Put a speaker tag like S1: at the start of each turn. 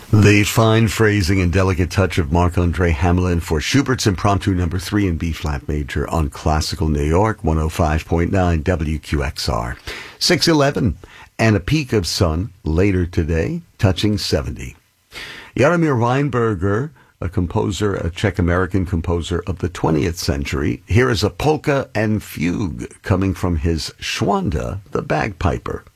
S1: The fine phrasing and delicate touch of Marc-Andre Hamelin for Schubert's Impromptu Number 3 in B-flat major on Classical New York, 105.9 WQXR. 6:11 and a peak of sun later today, touching 70. Jaromír Weinberger, a Czech-American composer of the 20th century. Here is a polka and fugue coming from his Schwanda, the Bagpiper.